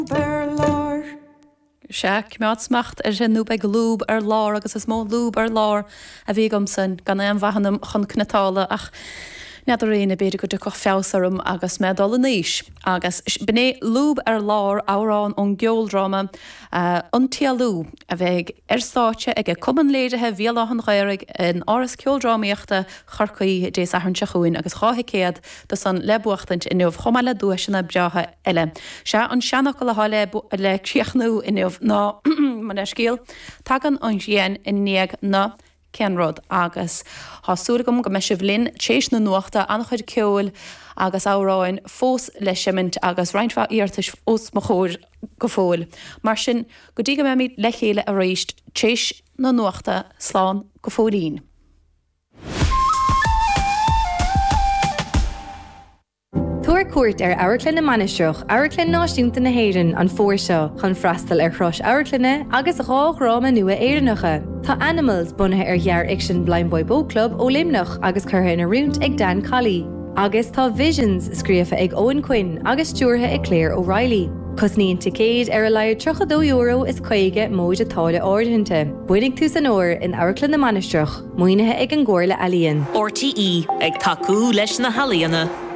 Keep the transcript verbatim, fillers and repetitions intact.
Berlár. Seach mead smacht ar sin nú be glúb ar lár agus is mó lúb ar lár a bhí gomsan gan éon bhahanam chun cnatála ach nead réna beidir go go fesarum agus medal níis agus bné lúb ar lár árán ón geoldrama antialú a bheith ar státe ag cuman léirethe bhéalachan réirigh in áras ceoldramaíochta charcaí dé ahanse chuin agus cháthicéad do san lebuachtant inniuh chomáile dúisina beatha eile. Se an seannach go le háile le tríochnú inniuh ná man scéal tagan an dhéan in níag na Kenrod agus Thásúla gom go me sibh linn tééis na nuachta an chuid ceol agus áráin fós le siimint agus reinfa íartas os mo chóir go fóil. Mar sin go dtí go mé míad le chéile a réist tééis na nuachta sláán go fólín. Tuair cuairt ar Airclin na Manisteach, Airclin náisiúnta na Héireann an fór seo chun freastal ar chros Airclinne agus rághráma nua éireannacha. Tá Animals bunathe ar ghear ag sin Blind Boy Boat Club ó Limnach agus curtha ina riúnt ag Dan Colley. Agus tá Visions scríofa ag Owen Quinn agus stúrtha ag Claire O'Reilly. Cosníonn ticéad ar a leir tridó euro is chuige móid atála áirithinte. Buinnig tú san óir in Airclin na Manisteach, muoinethe ag an ggóir le Alíonn. R T E ag tacú leis na Halíonna.